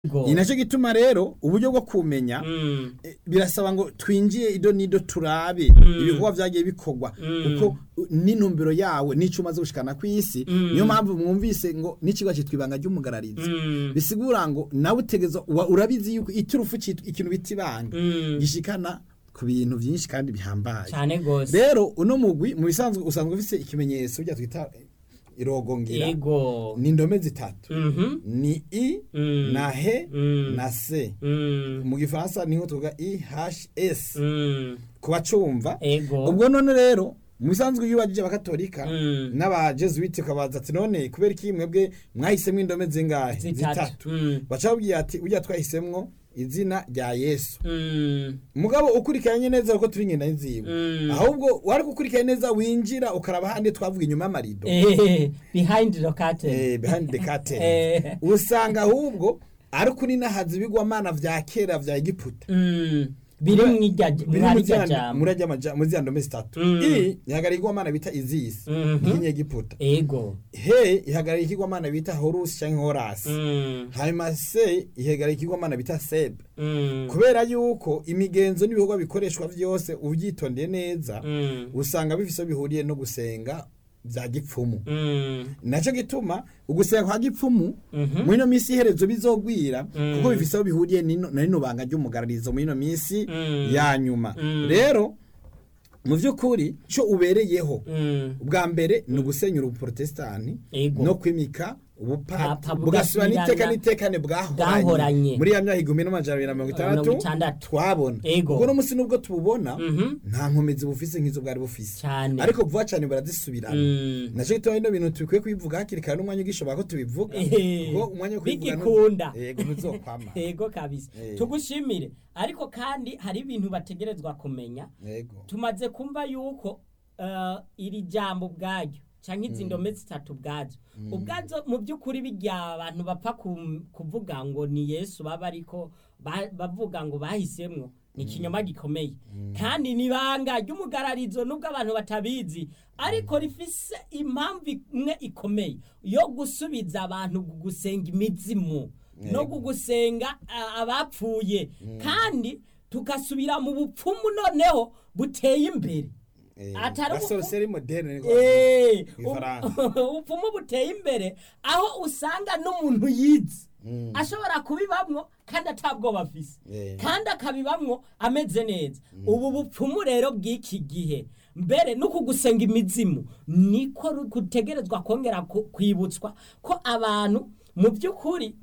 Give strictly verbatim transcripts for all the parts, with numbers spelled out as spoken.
ni nacyo gituma rero uburyo bwo kumenya Mm. eh, birasaba ngo twinjiye ido nido turabe Mm. ibikorwa vyagiye bikorwa Mm. kuko uh, n'intumbero yawe nico umaze gushikana kw'isi Mm. niyo mpamvu mwumvise ngo n'ikigwa citwa ibanga ry'umugararizi Mm. bisigura ngo nawe utegerezwa wa- urabizi yuko iturufu citwa ikintu bita ibanga Mm. gishikana ku bintu vyinshi kandi bihambaye Cane gose. rero uno mugwi mu bisanzwe usanzwe ufise ikimenyetso bya twita irogongira Ego. ni indome zitatu Mhm. ni i Mm. na he Mm. na se Mm. mu gifaransa niho tuvuga i h s Mm. ku bacumva Ego. ubwo none rero mu bisanzwe iyo ubajije abakatolika Mm. n'abajesuite ukabaza ati none kubera iki mwebwe mwahisemwo indome zingahe Zitatu. Mm. baca babwira ati ujya twahisemwo izina rya yesu Mm. mugabo ukurikiranye neza uko turi ngenda nziwe Mm. ahubwo wari gukurikirana neza winjira ukaraba handi twavuga inyuma y'amarido Eh, behind the curtain. eh, behind the curtain Eh. usanga ahubwo ari kuri nahazi bigwamana vya kera vya Egiputa Mm. Biri mwirya biri mwirya jambo. muri ajya amaja muri zya ndome zitatu Mm. i ihagarara igwamana bita Isis Mhm. y'Inyegiputa Ego. he ihagarara ikigwamana bita Horus canke Horus Mm. hanyuma se ihagarara ikigwamana bita Seb Mm. kubera yuko imigenzo n'ibikorwa bikoreshwa vyose uvyitondeye neza Mm. usanga bifise bihuriye no gusenga vya gipfumu Mm. naco gituma ugusenga kwa gipfumu Mhm. muri no misi iherezo bizogwira Mm. kuko bifise aho bihuriye nino na rino banga ry'umugararizo muri no misi Mm. ya nyuma Mm. rero mu vy'ukuri co ubereyeho Mm. ubwa mbere ni ugusenyura ubuprotestani Ego. no kwimika ubupapa Papa bugasubira n'iteka bugasubirana n'itekane bwahoranye. bwahoranye muri ya myaka igihumbi n'amajana abiri na mirongo Mirongo itandatu itandatu. twabona Ego. ubwo no musi nubwo tububona Mhm. nta nkomezi bufise nk'izo bwari bufise Cane. ariko vuba cane barazisubirana Mm. naco gituma bino bintu tubikwiye kubivuga hakiri kare n'umwanya ugishoboka ko tubivuga Eh, kuko umwanya wo kubivuga bigikunda. yego ntuzokwama Ego kabisa. Eh. Tugushimire. Ariko kandi hari ibintu bategerezwa kumenya. yego Tumaze kumva yuko uh, iri jambo ubwaryo canke izi ndome zitatu ubwazo ubwazo mu by'ukuri bijya abantu bapfa kum- kuvuga ngo ni Yesu baba ariko ba- bavuga ngo bahisemwo ni ikinyoma gikomeye kandi ni banga ry'umugararizo nubwo abantu batabizi ariko rifise impamvu imwe ikomeye yo gusubiza abantu gusenga imizimu no Yego. gusenga uh, abapfuye kandi tugasubira mu bupfumu noneho buteye imbere Atari ubu- gasoroseri moderne niko Eh, Ifaransa. ubu- ubupfumu buteye imbere aho usanga n'umuntu yize Mm. ashobora kubibamwo kandi atabwoba afise Eh. kandi akabibamwo ameze neza ubu bupfumu rero bw'iki gihe mbere no kugusenga imizimu niko gutegerezwa kongera ku- kwibutswa ko abantu mu by'ukuri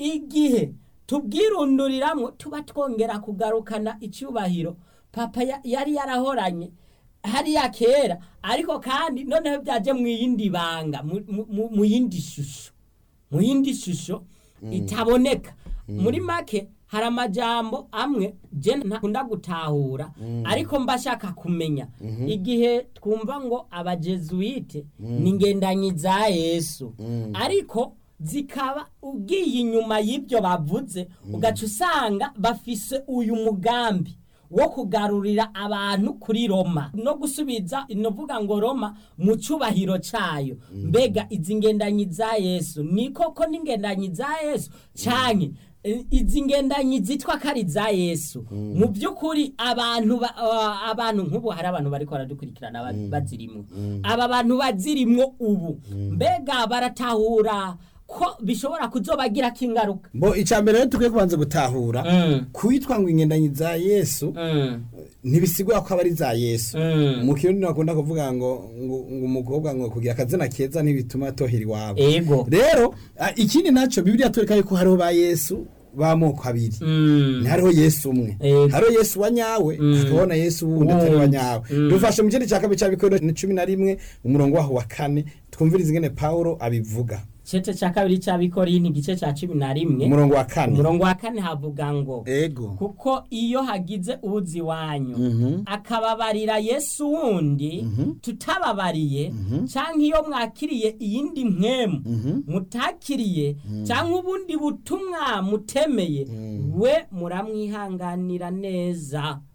igihe tubwirunduriramwo tuba twongera kugarukana icyubahiro papa ya- yari yarahoranye hariya kera ariko kandi noneho byaje mu yindi banga mu- mu- mu- mu yindi shusho mu yindi shusho itaboneka muri make hari amajambo amwe je ntakunda gutahura ariko mbashaka kumenya igihe twumva ngo abajesuite ni ngendanyi za Yesu ariko zikaba ugiye inyuma y'ibyo bavuze ugaca usanga bafise uyu mugambi wo kugarurira abantu kuri Roma no gusubiza inovuga ngo Roma mu cyubahiro cayo mbega izi ngendanyi za Yesu ni koko n'ingendanyi za Yesu canke eh, izi ngendanyi zitwa kari za Yesu mu by'ukuri abantu ba- ah, abantu nk'ubu hari abantu bariko baradukurikirana ba- bazirimwo aba bantu bazirimwo ubu mbega baratahura ko bishobora kuzobagira kingaruka mbo icambere rero tukwiye kubanza gutahura Mm. kwitwa ngo ingendanyi za Yesu mm. ntibisigura ko aba ari za Yesu Mm. mu kirundi bakunda kuvuga ngo ngo ngo umukobwa ngo kugira akazina keza ntibituma tohera iwabo Ego. rero ah, ikindi naco Bibiliya twereka yuko hariho ba Yesu b'amoko abiri Mm. hariho Yesu umwe Ego. hariho Yesu wa nyawe hakabona Yesu wundi atari wa nyawe Mm. dufashe mu kindi cya kabiri cy'abikorinto cumi na rimwe umurongo waho wa kane twumvirize ingene Paulo abivuga Cete cha kabiri c'Abikorinto igice ca cumi na rimwe umurongo wa kane umurongo wa kane havuga ngo ego kuko iyo hagize uzi wanyu Mhm. akababarira Yesu wundi tutababariye canke iyo mwakiriye iyindi mpwemu mutakiriye canke ubundi butumwa mutemeye we muramwihanganira neza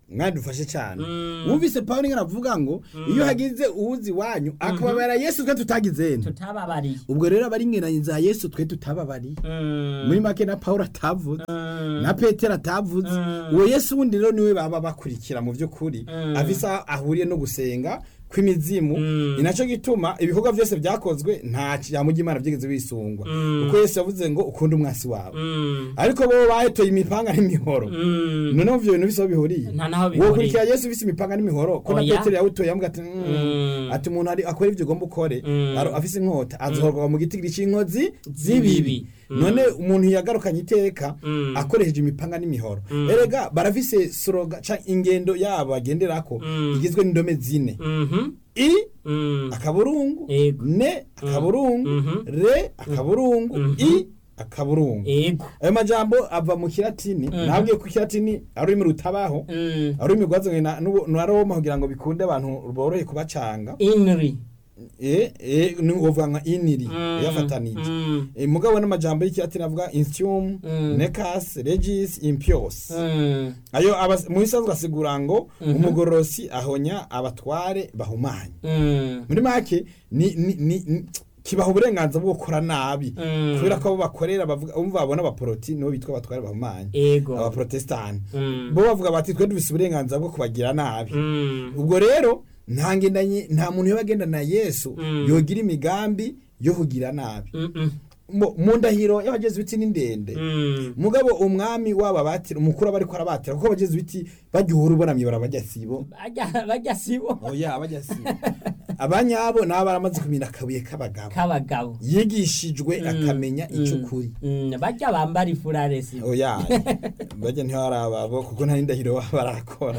mwadufashe cyane Mm. wumvise Pawulo ingana avuga ngo iyo hagize uwuzi wanyu akababara Yesu twe tutagizene tutababariye ubwo rero abari ingena za Yesu twe tutababariye Mm. muri make na Pawulo atavuze Mm. na Petero atavuze Mm. uwo Yesu wundi rero niwe baba bakurikira mu by'ukuri Mm. afise aho ahuriye no gusenga kw'imizimu Mm. inaco gituma ibikorwa byose byakozwe nta jambo ry'Imana byigeze bisungwa Mm. uko Yesu yavuze ngo ukunda umwasi wawe Mm. ariko bo bahetoye imipanga n'imihoro Mm. noneho ivyo bintu biso bihuriye nta naho wo bihuriye kurikira Yesu bise imipanga n'imihoro ko na Oya. Petero yawutoye yamuga ati mm, Mm. ati umuntu ari akora ivyo ugomba ukore Mm. aro afise inkota azohorwa mu gitigiri c'inkozi Zibibi. zibibi Mm. none umuntu yagarukanye iteka Mm. akoresheje imipanga n'imihoro Mm. erega barafise slogan ca ingendo yabo bagenderako Mm. igizwe n'indome zine Mhm. i Mm. akaburungu Ego. ne akaburungu Mhm. re akaburungu Mhm. i akaburungu Ego. ayo majambo ava mu kilatini Mhm. nabwiye ku kilatini ari ururimi rutabaho Mm. ari ururimi rwazanywe na n'ubu- na Roma kugira ngo bikunde abantu borohe kubacanga Inri. eh eh ni uvuga nka iniri Mm. yafatanije Mm. eh mugabo n'amajambo y'ikilatini avuga intium Mm. necas regis impios Mm. ayo abas- mu bisanzwe asigura ngo Mhm. umugorosi ahonya abatware bahumanye Mm. muri make ni ni, ni, ni kibaho uburenganzira bwo gukora nabi Mm. kubera ko abo bakorera bavuga umva babona abaporoti nibo bitwa abatware bahumanye Ego. abaprotestani Mm. bo bavuga bati twe dufise uburenganzira bwo kubagira nabi Mm. ubwo rero nta ngendanye nta muntu yoba agendana na Yesu Mm. yogira imigambi yo kugira nabi Mm. Mu- mu ndahiro y'abageze biti ni ndende Mm. mugabo umwami waba batira umukuru aba ariko arabatira kuko abageze biti bagihura ubonamye barabajya sibo Bajya bajya sibo oya abajya sibo abanyabo nabo baramaze kumenya akabuye k'abagabo kabagabo. yigishijwe Mm. akamenya Mm. icukuri Mm. Bajya bambara ifurare sibo. oya bajya ntibarababo kuko nta ndahiro baba barakora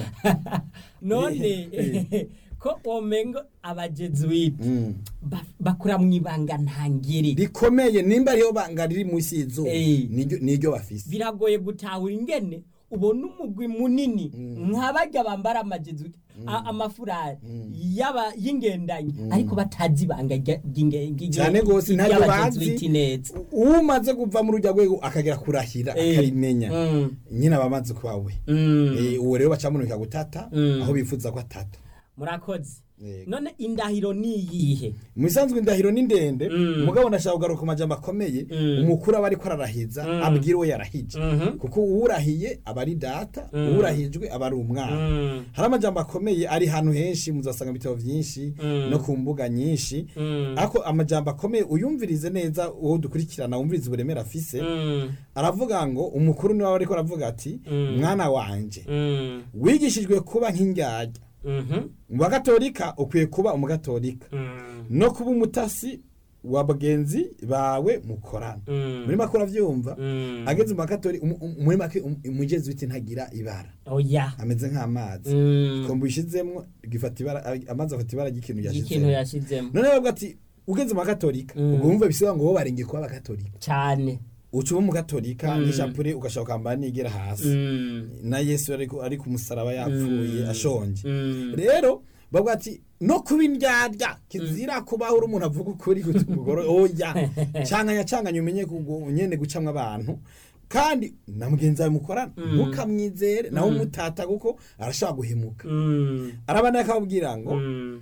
None ko omengo abajezuiti Mm. ba- bakura mu ibanga ntangiri rikomeye nimba ariyo banga riri munsi y'izuba Eh. niryo niryo bafise biragoye gutahura ingene ubona umugwi munini nk'abajya bambara amajezuiti a- amafurari yaba y'ingendanye ariko batazi ibanga rya- ry'inge- ry'inge- cyane gose ntabyo ry'abajezuiti bazi neza. umaze kuva mu rujya rwego akagera kurahira Eh. akarimenya Mm. nyine abamaze kuba we Mm. Eh, uwo rero bacamunika gutata Mm. aho bifuza ko atata Murakoze. Yego. None indahiro ni iyihe? mu isanzwe indahiro ni ndende Mm. umugabo ndashaka kugaruka ku majambo akomeye Mm. umukuru aba ariko ararahiza Mm. abwira uwo yarahije Mhm. kuko uwurahiye aba ari data Mm. uwurahijwe aba ari umwana Mm. hari amajambo akomeye ari hantu henshi muzasanga ibitabo byinshi Mm. no ku mbuga nyinshi Mm. ariko amajambo akomeye uyumvirize neza uwo dukurikirana wumvirize uburemere afise Mm. aravuga ngo umukuru niwe ariko aravuga ati Mm. mwana wanje Mm. wigishijwe kuba nk'indyarya Mhm. mu bagatolika ukwiye kuba umugatolika Mm. no kuba umutasi wa bagenzi bawe mukorana Mm. muri make uravyumva Mm. ageze mu bagatolika um- um- muri make um- umujezuiti ntagira ibara Oya. ameze nk'amazi Mm. kombo ishizemwo gifata ibara amazi afata ibara ry'ikintu Ikintu yashizemo yashizemo. none bavuga ati ugeze mu bagatolika Mm. ubwo wumva bisiba ngo bo barenge kuba abagatolika Cyane. uca uba umugatolika Mm. n'ishapure ugashaka kwambara nigera hasi Mm. na Yesu ariko ari ku musaraba yapfuye Mm. ashonje Mm. rero bavuga ati no kuba indyarya kizira kubaho uri umuntu avuga ukuri kugoro oya canganya canganya umenye kugo- nyene gucamwa abantu kandi na mugenzi wawe mukorana Mm. ntukamwizere nawe Mm. umutata kuko arashaka guhemuka Mm. arabana akababwira ngo Mm.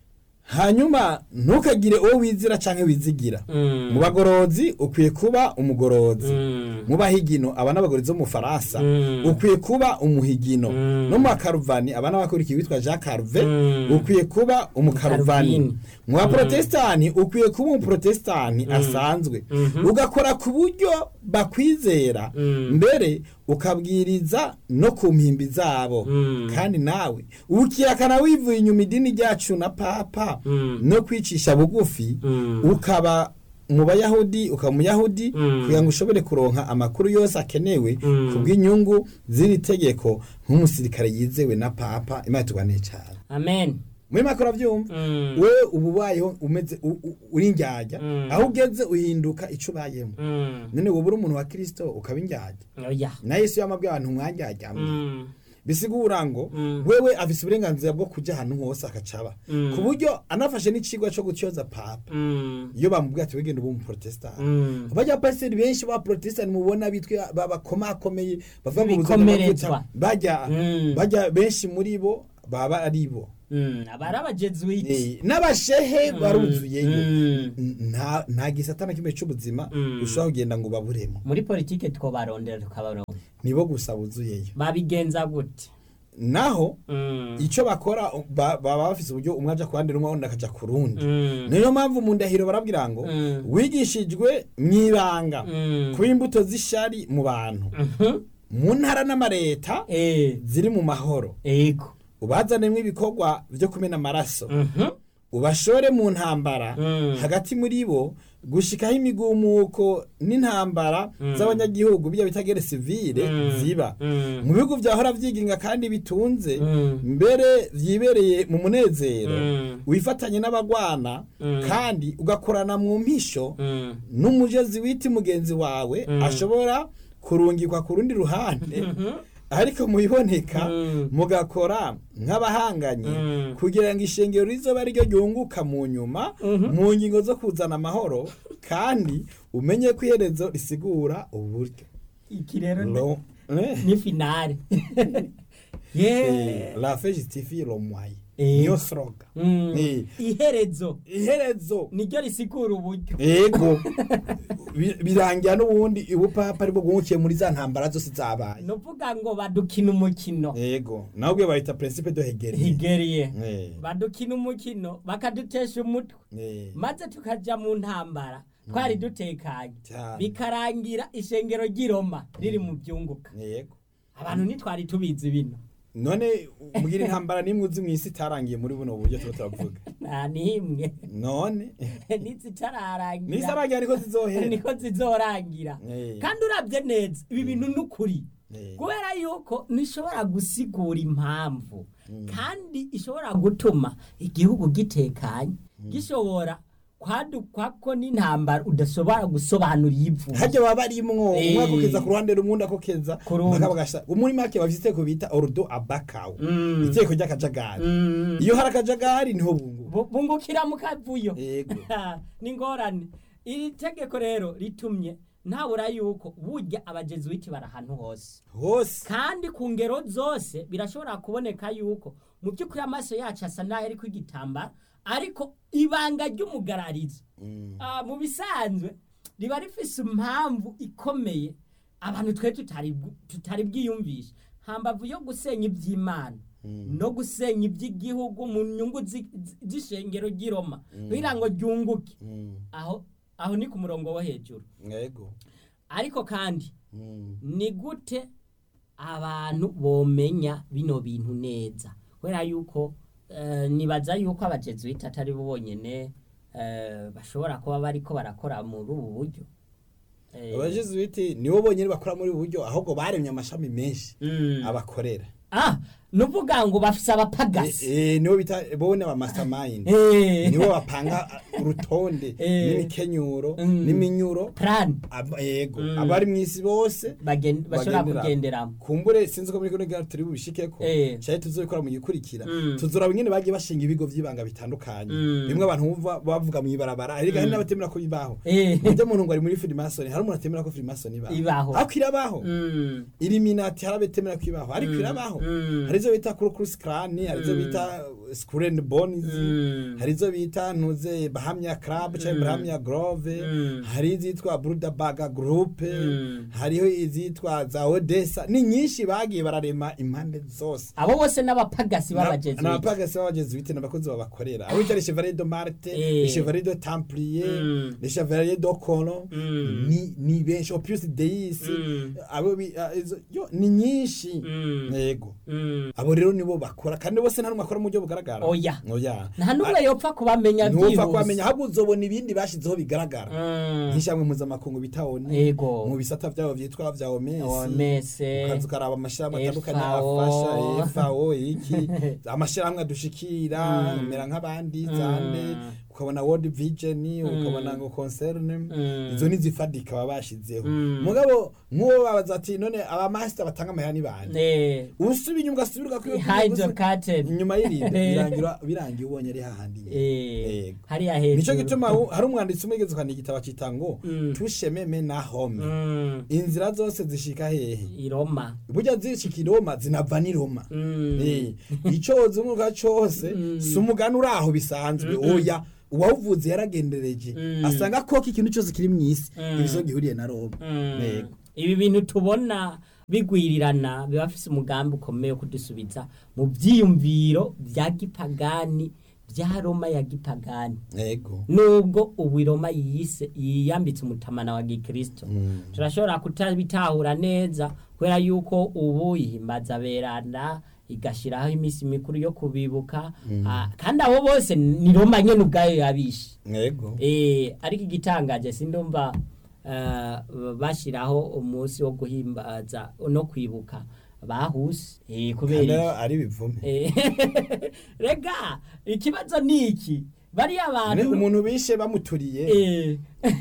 hanyuma ntukagire uwo wizira canke wizigira Mm. mu bagorozi ukwiye kuba umugorozi Mm. mu bahigino aba n'abagorozi bo mu Faransa Mm. ukwiye kuba umuhigino Mm. no mu bakaruvani aba n'abakurikiye witwa Jean Calvin Mm. ukwiye kuba umukaruvani Calvin. mu baprotestani ukwiye kuba umuprotestani asanzwe Mhm. ugakora ku buryo bakwizera Mm. mbere ukabwiriza no ku mpimbi zabo Mm. kandi nawe ukiyakana wivuye inyuma idini ryacu na papa Mm. no kwicisha bugufi Mm. ukaba mu bayahudi ukaba umuyahudi Mm. kugira ngo ushobore kuronka amakuru yose akenewe Mm. ku bw'inyungu z'iri tegeko nk'umusirikare yizewe na papa imana itugane cyane Amen. muri make urabyumva Mm. wewe uba ubayeho umeze u- u- uri indyarya Mm. aho ugeze uhinduka icyo ubayemo Mm. none wowe uri umuntu wa kirisito ukaba indyarya Oya. na Yesu yamabwiye abantu mwandyarya Mm. bisigura ngo Mm. wewe afise uburenganzira bwo kuja ahantu hose akacaba Mm. ku buryo anafashe n'icigwa co gutyoza papa Mm. iyo bamubwiye ati wegenda ubu umuprotestant Mm. abajya pasiteri benshi ba protestant mubona bitwa babakomakomeye bavuga ngo Bikomerezwa. bajya Mm. bajya benshi muri bo baba ari bo Mm. abari abajezuiti Eh, n'abashehe baruzuyeyo Mm. nta nta gisata na kimwe c'ubuzima Mm. ushobora kugenda ngo baburemo muri politike twobarondera tukabaronka nibo gusa buzuyeyo babigenza gute naho Mm. icyo bakora ba- baba bafise uburyo umwe aja ku ruhande rumwe undi akaja ku rundi Mm. niyo mpamvu mu ndahiro barabwira ngo Mm. wigishijwe mw'ibanga Mm. kuba imbuto z'ishari mu bantu Mhm. mu ntara n'amareta Eh, ziri mu mahoro ego ubazanemo ibikorwa byo kumena amaraso Mhm. ubashore mu ntambara Mm. hagati muri bo gushikaho imigumuko n'intambara Mm. z'abanyagihugu bijya bitagere sivile Mm. ziba Mm. mu bihugu vyahora vyiginga kandi bitunze Mm. mbere vyibereye mu munezero Mm. wifatanye n'abagwana Mm. kandi ugakorana mu mpisho Mm. n'umujezi witi mugenzi wawe Mm. ashobora kurungikwa ku rundi ruhande Mhm. ariko mubiboneka Mm. mugakora nk'abahanganye Mm. kugira ngo ishengero rizoba ryo ryunguka mu nyuma Mhm. mu ngingo zo kuzana amahoro kandi umenye ko iherezo risigura uburyo iki rero ni- Lo- eh, ni finale eh, yeah. la fe justifie le moyen Eh. niyo slogan Mm. Eh. iherezo iherezo niryo risigura uburyo ego Bi- birangira n'ubundi ubupapa aribwo bwungukiye muri za ntambara zose zabaye nuvuga ngo badukina umukino ego nawe ubwo bayita principe de Hegel higeriye Eh. badukina umukino bakadutesha umutwe Eh. maze tukaja mu ntambara twari dutekanye Cyane. bikarangira ishengero ry'iroma riri mu byunguka yego abantu ntitwari tubizi bino none mugira intambara nimwe uzi mw'isi itarangiye muri buno buryo tuba turavuga nta n'imwe none nizitararangira n'isaragiye niko zizohera niko zizorangira Eh. kandi urabye neza ibi bintu ni ukuri Eh. kubera yuko ntishobora gusigura impamvu kandi ishobora gutuma igihugu gitekanye gishobora kwadukwako n'intambara udashobora gusobanura iyivuye hajya baba barimwo Eh. umwe akokeza ku ruhande rumwe undi akokeza Ku rundi. mpaka bagasha muri make bafite iteko bita ordo abakawe Mm. iteko ry'akajagari Mm. iyo hari akajagari niho bungu Bu- bungukira mu kavuyo yego ni ngorane iri tegeko rero ritumye ntabura yuko burya abajezuiti bari ahantu hose hose kandi ku ngero zose birashobora kuboneka yuko mu by'ukuri amaso yacu asa n'aho ari kw'igitambara ariko ibanga ry'umugararizo Mm. ah, mu bisanzwe riba rifise impamvu ikomeye abantu twe tutari bw- tutari bwiyumvisha hambavu yo gusenya iby'Imana Mm. no gusenya iby'igihugu mu nyungu zi- zi- z'ishengero ry'Iroma kugira ngo ryunguke Mm. aho aho ni ku murongo wo hejuru yego ariko kandi Mm. ni gute abantu bomenya bino bintu neza kubera yuko eh, nibaza yuko abajezuiti atari bo bonyene eh, bashobora kuba bariko barakora muri ubu buryo Eh, abajesuiti nibo bonyine bakora muri ubu buryo ahubwo baremye amashami menshi mm. abakorera ah nuvuga ngo bafise abapagasi Eh, eh, nibo bita bone aba mastermind Eh. nibo bapanga urutonde Eh. n'imikenyuro Mm. n'iminyuro plan Aba- yego Mm. abari mw'isi bose bagen- bashobora bagendera- kugenderamo kumbure sinzi ko muri kino gihe turi bubishikeko Eh. cyari tuzobikora mu gikurikira Mm. tuzora nyine bagiye bashinga ibigo vy'ibanga bitandukanye Mm. bimwe abantu bumva bavuga mu ibarabara ariko hari n'abatemera ko bibaho Eh. burya muntu ngo ari muri Freemason hari umuntu atemera ko Freemason ibaho Ibaho. ariko irabaho Mm. Illuminati hari abatemera ko ibaho ariko Mm. irabaho Mm. hari izo bita Ku Klux Klan hari izo Mm. bita Skull and Bones Mm. hari izo bita ntuze Bahamya Club cyangwa Mm. Bahamya Grove Mm. hari izitwa Bilderberg Group Mm. hariho izitwa za Odessa ni nyinshi bagiye bararema impande zose abo bose n'abapagasi b'abajezuiti n'abapagasi b'abajesuite n'abakozi babakorera abo bita les Chevaliers de Marte Eh. les Chevaliers de Templier Mm. les Chevaliers de Colon Mm. ni ni benshi Opus Deis Mm. abo bi- ah, izo- yo ni nyinshi Mm. yego Mm. abo rero nibo bakora kandi bose nta numwe akora mu buryo bugaragara Oya. oya nta n'umwe yopfa kubamenya ntufa byihuse kwamenya ahubwo uzobona ibindi bashizeho bigaragara Mm. nk'ishyamwe mpuzamakungu bita ONU Yego. mu bisata byabo vyitwa vya O M S, OMS ukaza ukaraba amashirahamwe atandukanye F A O. afasha F A O iki amashirahamwe adushikira Mm. mera nk'abandi Mm. zande ukabona World Vision ukabona ngo concern izo nizifadika babashizeho mugabo nk'uwo babaza ati none aba master batanga amahera ni bande usubi inyuma ugasubirwa kwiyo inyuma y'irinde birangira birangiye ubonye ari hahandi yego hari ahetse nico gituma hari umwanditsi umwegeze kandi igitabo citango tushememe na home inzira zose zishika hehe i Roma burya zishika i Roma zinava ni Roma eh ico zumuka cose sumugana uraho bisanzwe oya uwawuvuze yaragendereje asanga ko ikintu cyose kiri mu isi ibizo gihuriye na Roma yego ibi bintu tubona bigwirirana bibafise umugambi ukomeye kudusubiza mu byiyumviro bya gipagani bya Roma ya gipagani yego nubwo ubu Roma yise yiyambitse umutamana wa Gikristo mm. turashobora kutabitahura neza kwera yuko ubu ihimbaza berana igashiraho imisi mikuru yo kubibuka mm. ah, kandi abo bose ni Roma nyene ubwayo yabishe yego eh ariko igitangaje sindumva uh, bashiraho umunsi wo guhimbaza no kwibuka bahuse eh kubera ari bivume rega ikibazo niki bari abantu umuntu bishe bamuturiye eh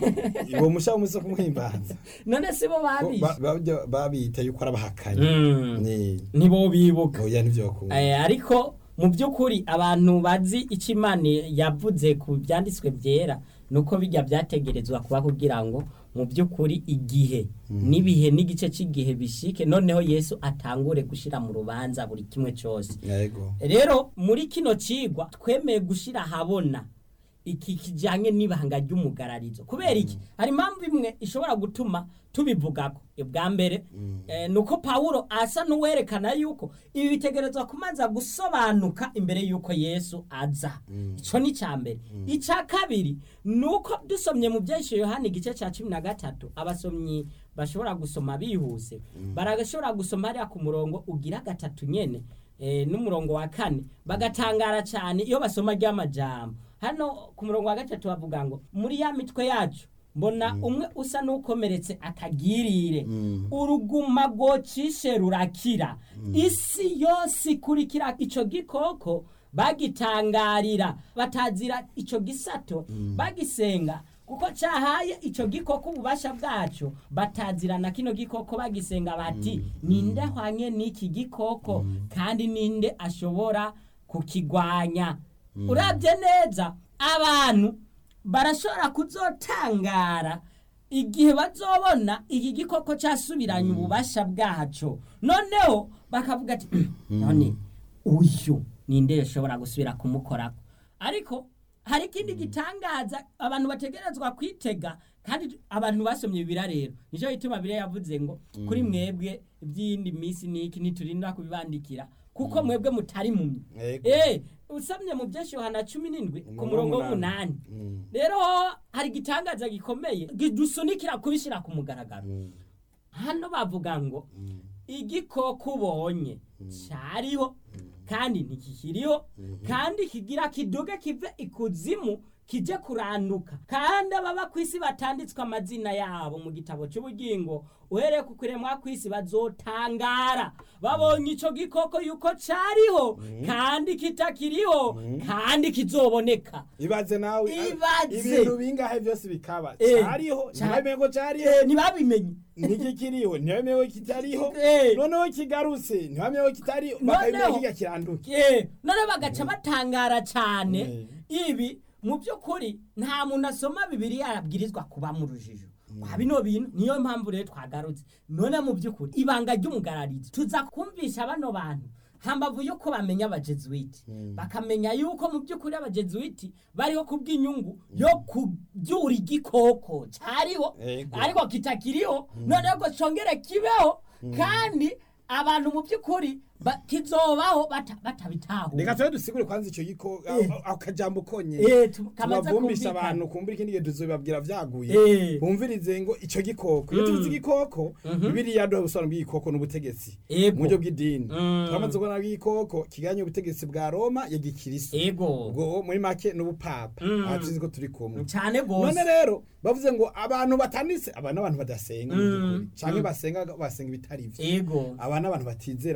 ibo musha umuso kumwimbaza none sibo babishe babita yuko arabahakanye ni nibo bibuka oya nivyo ko eh ariko mu byukuri abantu bazi ikimani yavuze ku byanditswe byera nuko bijya byategerezwa kuba kugira ngo mu byukuri igihe mm. nibihe n'igice cy'igihe bishike noneho Yesu atangure gushira mu rubanza buri kimwe cyose yego rero muri kino cigwa twemeye gushira habona iki kijanye n'ibanga ry'umugararizo kubera iki hari impamvu imwe ishobora gutuma tubivugako ubwa mbere mm. eh, nuko Paulo asa n'uwerekana yuko ibi bitegerezwa kumanza gusobanuka imbere yuko Yesu aza mm. ico ni cyambere mm. ica kabiri nuko dusomye mu byeshe Yohana igice ca cumi na gatatu abasomyi bashobora gusoma bihuse mm. baragashobora gusoma ari ku murongo ugira gatatu nyene eh, n'umurongo wa kane bagatangara cyane iyo basoma ry'amajambo hano ku murongo wa gatatu bavuga ngo muri ya mitwe yacu mbona mm. umwe usa n'ukomeretse akagirire mm. uruguma gocishe rurakira mm. isi yose ikurikira ico gikoko bagitangarira batazira ico gisato mm. bagisenga kuko cyahaye ico gikoko ububasha bwacu batazira na kino gikoko bagisenga bati mm. ninde hwanye n'iki gikoko mm. kandi ninde ashobora kukigwanya mm. urabye neza abantu barashobora kuzotangara igihe bazobona iki gikoko cyasubiranye mm. ububasha bwacu noneho bakavuga ati none uyu ninde yashobora gusubira kumukorako ariko hari kindi gitangaza abantu bategerezwa kwitega kandi abantu basomye bibira rero nico bituma bire yavuze ngo mm. kuri mwebwe ibyindi misi niki niturinda kubibandikira kuko mm. mwebwe mutari mumye eh usomye mu byesho Yohana cumi n'indwi ku murongo w'umunani rero hari gitangaza gikomeye gidusunikira kubishira ku mugaragaro mm. hano bavuga ngo mm. igikoko ubonye cyariho mm. kandi ntikikiriho mm -hmm. kandi kigira kiduge kive ikuzimu kije kuranduka kandi ababa kwisi batanditswe amazina yabo mu gitabo cy'ubugingo uhereye ku kuremwa kwisi bazotangara babonye ico gikoko yuko cariho mm -hmm. kandi kitakiriho mm -hmm. kandi kizoboneka ibaze nawe ibaze ibintu bingahe byose bikaba cariho ntibamenye ko cariho ntibabimenye nigikiriho ntibamenye ko kitariho noneho kigarutse ntibamenye ko kitariho bakabimenya kiga kiranduka eh none bagaca batangara cyane ibi mu byukuri nta muntu asoma Bibiliya arabwirizwa kuba mu rujijo kwa bino bintu niyo mpamvu rero twagarutse none mu byukuri ibanga ry'umugararizo tuza kumvisha bano bantu hambavu yuko bamenya abajezuiti mm. bakamenya yuko mu byukuri abajezuiti bariho kubw'inyungu mm. yo kubyura igikoko cyariho ariko kitakiriho mm. none ko congere kibeho mm. kandi abantu mu byukuri kizobaho batabitaho reka twe dusigure kwanza ico giko akajambo konye kamaza kumvisha abantu kumbira ikindi gihe tuzobabwira vyaguye bumvirize ngo ico gikoko iyo tuvuze igikoko Bibiliya do busobanura bw'igikoko n'ubutegetsi mu buryo bw'idini twamaze kubona bw'igikoko kiganye ubutegetsi bwa Roma ya Gikristo ubwo muri make n'ubupapa atuzi ko turi kumwe cyane gose none rero bavuze ngo abantu batanditse abana abantu badasenga mu byukuri canke basenga basenga bitari byo abana abantu batizera batanditse mu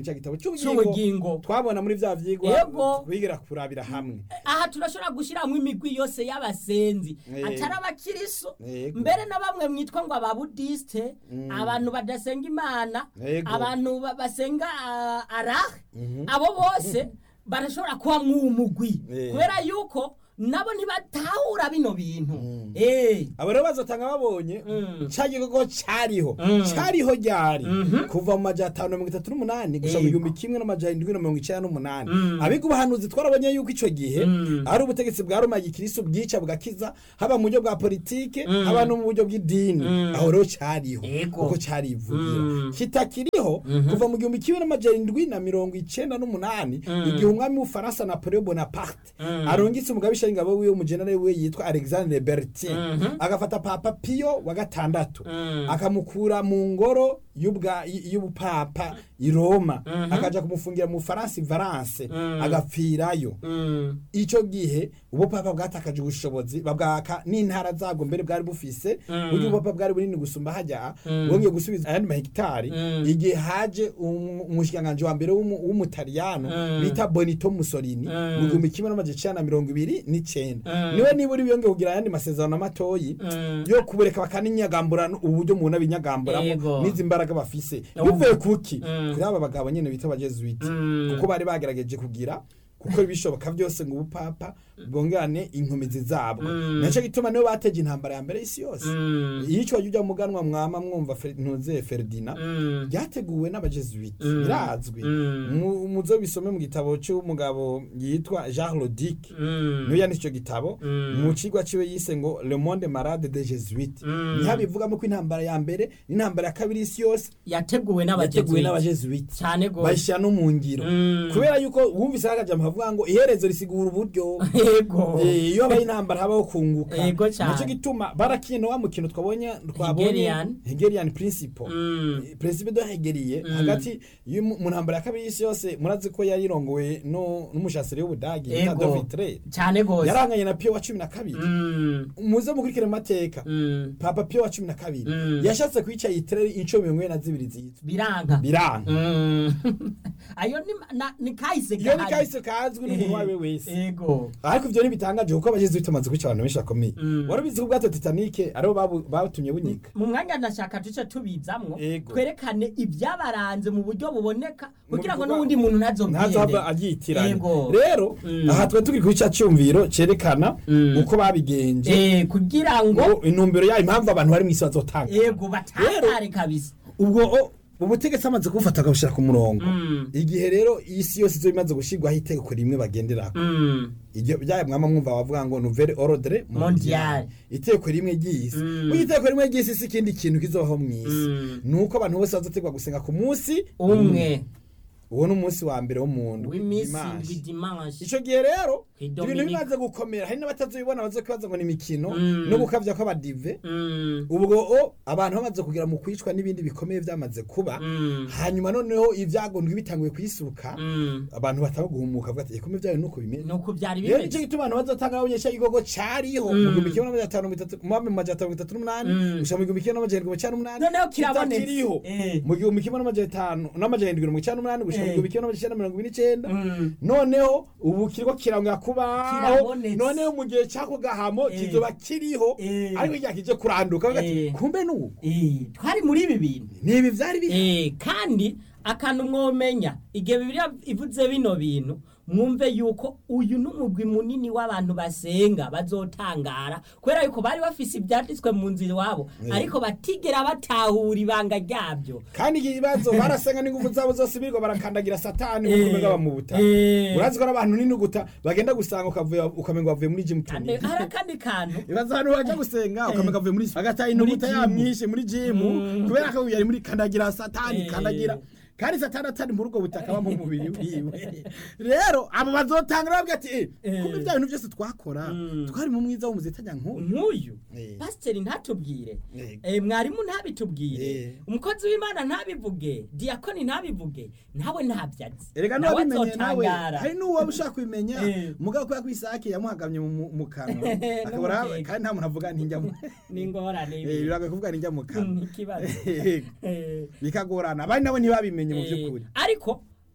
cya gitabo C'ubugingo. cy'ubugingo twabona muri vya vyigwa Yego. twigira kurabira hamwe aha turashobora gushyiramo imigwi yose y'abasenzi Eh. atari abakiriso Yego. mbere na bamwe mwitwa ngo ababudisite abantu badasenga imana Yego. abantu ba- basenga ah, arahe abo bose barashobora kuba mw'uwo mugwi Eh. kubera yuko nabo ntibatahura bino bintu eh abo rero bazotanga babonye Mm. ca gikorwa cariho Mm. cariho ryari kuva mu majana atanu na mirongo itatu n'umunani gushika mu Yego. gihumbi kimwe n'amajana indwi na mirongo icenda n'umunani Mm. abiga ubuhanuzi twarabonye yuko ico gihe Mm. ari ubutegetsi bwa Roma gikristo bwica bugakiza haba mu buryo bwa politike Mm. haba no mu buryo bw'idini Mm. aho rero cariho Yego. kuko carivugira Mm. kitakiriho kuva mu gihumbi kimwe n'amajana indwi na mirongo icenda n'umunani igihe umwami w'ubufaransa Napoleon Bonaparte Mm. arungitse umugabisha w'ingabo wiwe umujenerali we yitwa Alexandre Berthier Mhm. agafata papa Pio wa gatandatu Mm. akamukura mu ngoro y'ubwa y- y'ubupapa i Roma Mhm. akaja kumufungira mu Faransa i Valence Mm. agapfirayo mm. ico gihe ubupapa bwatakaje ubushobozi babwaka n'intara zabwo mbere bwari bufise Mm. buryo ubupapa bwari bunini gusumba hajya Mm. bongeye gusubiza ayandi mahegitari Mm. igihe haje um- umushikiranganji wa mbere w'umu- w'umutaliyano Mm. bita Benito Mussolini Mm. mu gihumbi kimwe n'amajana icenda na mirongo ibiri n'icenda Mm. niwe nibura biyongeye kugira ayandi masezerano matoyi Mm. yo kubereka bakaninyagambura uburyo umuntu abinyagamburamo Yego. n'izi mbaraga bafise Oh. bivuye kuki Mm. kuri aba bagabo nyene bita abajesuiti Mm. kuko bari bagerageje kugira kuko ibishoboka byose ngo ubupapa bwongerane inkomezi zabwo Mm. naco gituma nibo bateje intambara ya mbere y'isi yose Mm. iyo ico wajya muganwa mwama mwumva Fer- ntuze Ferdinand Mm. byateguwe n'abajesuiti Mm. birazwi Mm. Mu- muzo bisome mu gitabo cy'umugabo yitwa Jean Lodic Mm. niyo yanditse ico gitabo Mm. mu cigwa ciwe yise ngo Le Monde Malade des Jésuites Mm. niho bivugamo ko intambara ya mbere n'intambara ya kabiri y'isi yose yateguwe yateguwe n'abajesuiti n'abajesuiti cyane gose bayishyira no mu ngiro Mm. kubera yuko wumvise hakaja havuga ngo iherezo risigura uburyo yego Eh, iyo habaye intambara habaho kunguka Yego cane. nico gituma barakina wa mukino twabonye twabonye Hegelian. Hegelian principle Mm. Eh, principe de Hegeliye Mm. hagati yo mu mu ntambara ya kabiri y'isi yose murazi ko yari irongowe no n'umushasiri w'Ubudagi yita Yego. Adolf Hitler cyane gose yaranganye na Pio wa cumi na kabiri Mm. muze mukurikire mu mateka Mm. Papa Pio wa cumi na kabiri Mm. yashatse kwica Hitler inshuro mirongo ine na zibiri zitwa biranga biranga Mm. ayo ni na- ni kahise iyo ni gahari. kahise kazwi n'umuntu uwo ari we wese yego ariko ivyo ntibitangaje kuko abajesuiti bamaze kwica abantu benshi bakomeye Mm. warabizi ko ubwato Titanic aribo babu- batumye bunyika mu mwanya ndashaka tuce tubizamwo Yego. twerekane ibyabaranze mu buryo buboneka kugira ngo bikorwa- n'ubundi muntu ntazava ntazobwire agyitiranya Yego. rero Mm. aha twe turi kuri ca cyumviro cerekana Mm. uko babigenje eh kugira ngo ngo intumbero yayo impamvu abantu bari mw'isi bazotanga yego batangare kabisa ubwo o- ubutegetsi amaze kubufata akabushyira ku murongo Mm. igihe rero isi yose izo imaze gushirwaho itegeko rimwe bagenderako Mm. iryo byaya mwama mwumva bavuga ngo nouvelle ordre Mondiale. itegeko rimwe ry'isi Mm. burya itegeko rimwe ry'isi si ikindi kintu kizobaho mw'isi Mm. nuko abantu bose bazotegwa gusenga ku munsi umwe uwo ni umunsi wa mbere wo mu ndwi w'imisi dimanche. dimanche ico gihe rero Idominika. ibintu bimaze gukomera hari n'abatazobibona bazokwibaza ngo ni imikino Mm. no gukavya kw'abadive Mm. ubwo o abantu bamaze kugira mu kwicwa n'ibindi bikomeye byamaze kuba Mm. hanyuma noneho ivyagondwe bitanguye kwisuka Mm. abantu bataba guhumuka bavuga ati ikomeye vyayo nuko bimeze nuko byari rero nicyo bimeze gituma abantu bazotanga abanyesha igikorwa cariho Mm. mu gihumbi kimwe n'amajana atanu mirongo itatu mu mwaka w'amajana atanu mirongo itatu n'umunani Mm. gushika mu gihumbi kimwe n'amajana indwi mirongo icenda n'umunani Noneho kirabonetse. kitakiriho Eh. mu gihumbi kimwe n'amajana atanu n'amajana indwi mirongo icenda n'umunani gushika mu Eh. gihumbi kimwe n'amajana icenda mirongo ibiri n'icenda Mm. noneho ubu kiriko kirangwa kubaho Kirabonetse. noneho mu gihe cako gahamo Eh. kizoba kiriho Eh. ariko igihe kije kuranduka bavuga ati Eh. kumbe nubu Eh, twari muri ibi bintu nibi vyari bihe Eh, kandi akantu mwomenya igihe bibiliya ivuze bino bintu mwumve yuko uyu n'umugwi munini w'abantu basenga bazotangara kubera yuko bari bafise ibyanditswe mu nzira iwabo Eh. ariko batigera batahura ibanga ryabyo kandi iki kibazo barasenga n'ingufu zabo zose birirwa barakandagira satani mu Eh. kumega mu butaka Eh. urazi ko n'abantu n'inuguta bagenda gusanga ukavuye ukamenga wavuye muri gym Kandi tuni hari akandi kantu ibaza ahantu waje gusenga ukamenga wavuye muri agataha inuguta gym. yamwishe muri gym Mm. kubera ko yari muri kandagira satani Eh. kandagira kandi satani atari muri ubwo butaka aba mu mubiri wiwe rero abo bazotanga bavuga ati eh Eh. kumbe bya bintu byose twakora Mm. twari mu mwiza w'umuzitanya nk'uyu nk'uyu Eh. pasiteri ntatubwire Eh. Eh, mwarimu ntabitubwire Eh. umukozi w'imana ntabivuge diyakoni ntabivuge nawe ntabyazi erega nawe n'uwabimenye nawe azotangara hari n'uwaba ushaka kubimenya Eh. mugabo kubera ko isake yamuhagamye mu- mu kanwa Eh, akabura n'umukeka. kandi nta muntu avuga ntinjya mu ni ingorane Eh, ibi. biragoye kuvuga ntinjya mu kanwa Ni ikibazo Eh, Eh. bikagorana abandi nabo ntibabimenye mu Eh, by'ukuri ariko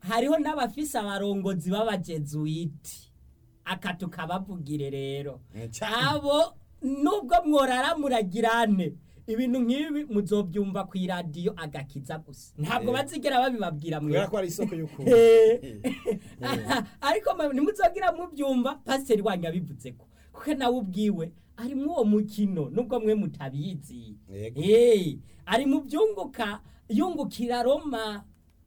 hariho n'abafise abarongozi b'abajezuiti akatu kabavugire rero abo nubwo mworara muragirane ibintu nk'ibi muzobyumva ku radio agakiza gusa ntabwo bazigera babibabwira mwe kubera ko ari isoko y'ukuri ariko nimuzogira mubyumva pasiteri wanyu abivuze ko kuko nawe ubwiwe ari mu uwo mukino nubwo mwe mutabizi eh ari mu byunguka yungukira Roma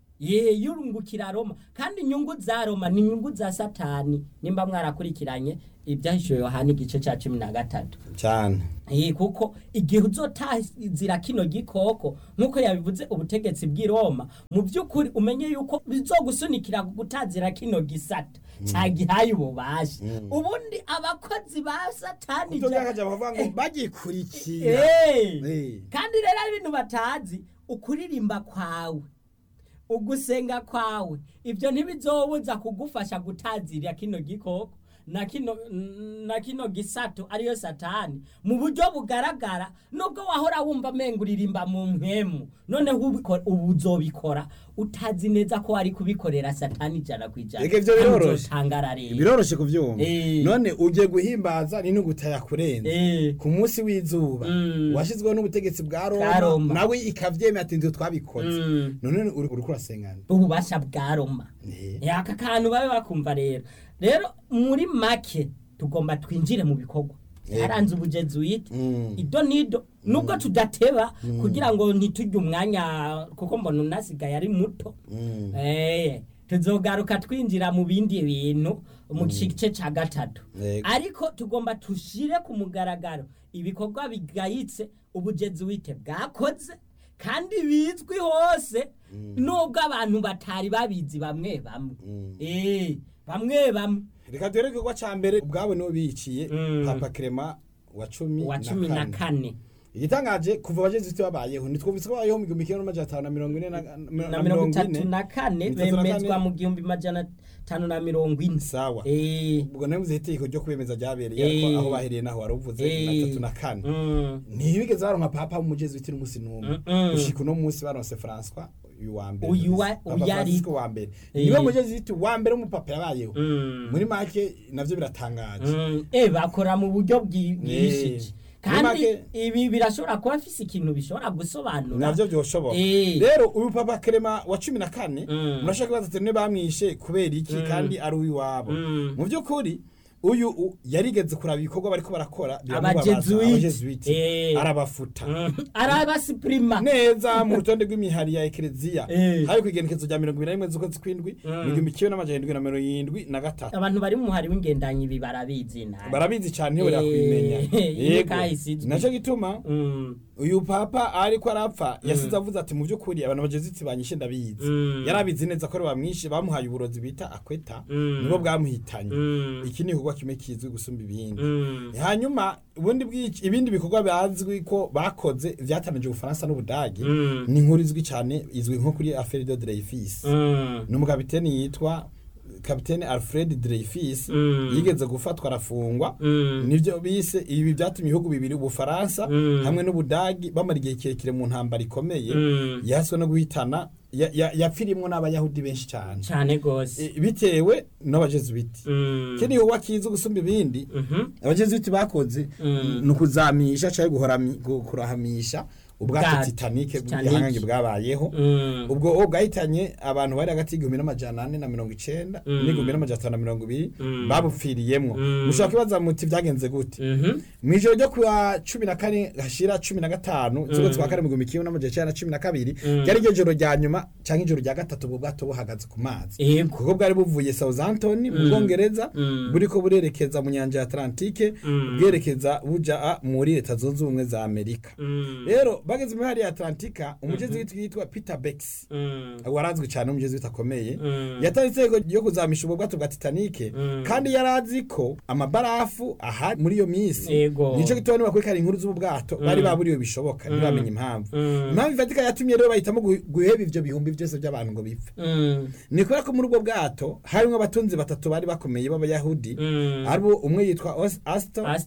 ye yurungukira Roma kandi inyungu za Roma ni inyungu za Satani nimba mwarakurikiranye ibyahishuwe Yohana igice cya cumi na gatatu cyane eh kuko igihe uzotazira kino gikoko nkuko yabivuze ubutegetsi bw'i Roma mu byukuri umenye yuko bizogusunikira gutazira kino gisata cyagihaye ububasha ubundi abakozi ba Satani byakaje bavuga ngo bagikurikira kandi rero ibintu batazi ukuririmba kwawe ugusenga kwawe ibyo ntibizobuza kugufasha gutazira kino gikoko na kino na kino gisato ariyo Satani mu buryo bugaragara nubwo wahora wumva menguririmba mu mpemu none ubuzobikora utazi neza ko ari kubikorera Satani jana kwijana ege byo biroroshe biroroshe kuvyumva e. none uje guhimbaza ni n'ugutaya kurenza e. ku munsi w'izuba mm. washizweho n'ubutegetsi bwa Roma, Roma. nawe ikavyemera ati ndio twabikoze mm. none uri kurasengana ububasha bwa Roma e. yaka kantu babe bakumva rero rero muri make tugomba twinjire mu bikorwa yaranze ubujezuiti mm. ido nido nubwo tudateba mm. kugira ngo ntitujye umwanya kuko mbona unasigaye ari muto mm. eh tuzogaruka twinjira mu bindi bintu mu gice ca gatatu ariko tugomba tushire ku mugaragaro ibikorwa bigayitse ubujezuiti bwakoze kandi bizwi hose mm. nubwo abantu batari babizi bamwe bamwe mm. eh bamwe bamwe reka dore ko ca mbere ubwabo no biciye mm. Papa Clement wa cumi wa cumi na kane igitangaje kuva abajezuiti babayeho nitwumvise ko bayeho mu gihumbi kimwe n'amajana atanu na mirongo ine na mirongo itatu na kane bemezwa mu gihumbi majana atanu na mirongo ine sawa eh ubwo navuze itegeko ryo kwemeza ryabereye ariko aho bahereye naho waruvuze na tatu na kane ntibigeze baronka papa w'umujezuiti n'umusi n'umwe ushika no munsi baronse François uyu wa mbere uyu uyari ko wa mbere niwe mujezuiti wa mbere umupapa yabayeho muri make navyo biratangaje eh bakora mu buryo bwishije kandi ibi birashobora kuba afise ikintu bishobora gusobanura navyo byoshoboka rero uyu Papa Clement wa cumi na kane murashaka kubaza ne bamwishe kubera iki kandi ari uyu wabo mu byukuri uyu yarigeze kuraba ibikorwa bariko barakora abajezuiti arabafuta arabasiprima neza mu rutonde rw'imihari ya eklezia hari kwigenekezo rya mirongo ibiri na rimwe z'ukwezi kw'indwi mu gihumbi kimwe n'amajana indwi na mirongo irindwi na gatatu abantu bari mu muhari w'ingendanyi ibi barabizi nawe barabizi cyane niyo barakwimenya yego naco gituma uyu papa ariko arapfa yasize avuze ati mu byukuri abantu bajezuiti banyishe ndabizi yarabizi neza ko bamwishe bamuhaye uburozi bita akweta nibo bwamuhitanye iki ni kwa kimwe kizwi gusumba ibindi hanyuma ubundi bw'iki ibindi bikorwa bazwi ko bakoze vyatanije ubufaransa n'ubudagi ni inkuru izwi cyane izwi nko kuri Affaire de Dreyfus n'umugabiteni yitwa Kapiteni Alfred Dreyfus mm. yigeze gufatwa arafungwa mm. nivyo bise ibi byatumye ibihugu bibiri ubufaransa mm. hamwe n'ubudagi bamara igihe kirekire mu ntambara ikomeye mm. yaswe no guhitana yapfirimwo ya, ya n'abayahudi benshi cyane cyane gose e, bitewe n'abajezuiti mm. kindi ho wakizo gusumba ibindi mm -hmm. abajezuiti bakoze mm. nukuzamisha cyangwa guhorami kurahamisha ubwato Titanic bw'ahangi bwabayeho mm. ubwo ubwahitanye abantu bari hagati y'igihumbi n'amajana ane na mirongo icenda mm. n'igihumbi n'amajana atanu na mirongo ibiri mm. babupfiriyemwo mushaka mm. kibaza muti byagenze gute mm -hmm. mwijoro ryo kuwa cumi na kane hashira cumi na gatanu mm. zuko twakare mu gihumbi kimwe n'amajana icenda na cumi na kabiri ryari ryo joro rya nyuma canke ijoro rya gatatu ubwo bwato buhagaze ku mazi kuko bwari buvuye Southampton mu Bwongereza mm. buriko burerekeza mu nyanja ya Atlantique mm. bwerekeza buja muri Leta Zunze Ubumwe za Amerika mm. rero bageze mu hari ya Atlantika umujezuiti yitwa Peter Bex mm. warazwi cyane umujezuiti akomeye mm. yataritse yo kuzamisha ubwo bwato bwa Titanic mm. kandi yarazi ko amabarafu aha muri iyo misi nico gitone bakwikara inkuru z'ubwato mm. bari baburiwe bishoboka mm. ntibamenye impamvu mm. impamvu ifatika yatumye rero bahitamo guheba ivyo bihumbi byose by'abantu ngo bipfe mm. ni kubera ko muri ubwo bwato harimo abatunzi batatu bari bakomeye b'abayahudi mm. arbo umwe yitwa Astor Astor